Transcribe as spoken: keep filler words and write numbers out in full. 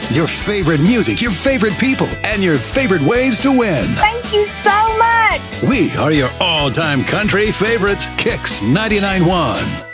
your favorite music, your favorite people, and your favorite ways to win. Thank you so much. We are your all-time country favorites, Kix ninety-nine point one.